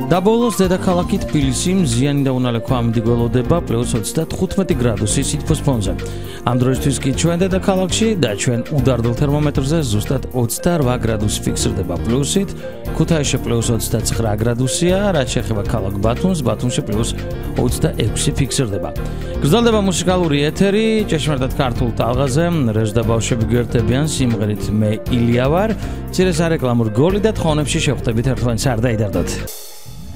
Dabolo's დედაქალაქი თბილისი მზიანი და უნალექო ამინდი გველოდება +35 გრადუსი სითბოს ფონზე. Ამ დროისთვის კი ჩვენ დედაქალაქში და ჩვენ უდარდელ თერმომეტრზე ზუსტად 28 გრადუსი ფიქსირდება პლუსით, ქუთაისში +29 გრადუსია, რაც შეეხება ქალაქ ბათუმს, ბათუმში +26 ფიქსირდება. გრძელდება მუსიკალური ეთერი, ჭეშმარიტად ქართულ ტალღაზე, რეჟდა ბავშვები გვერდებიან სიმღერით მე ილია ვარ, მცირე სარეკლამო გოლი და თხოვნებში შევხვდებით ერთმანეთს არ დაიდარდოთ.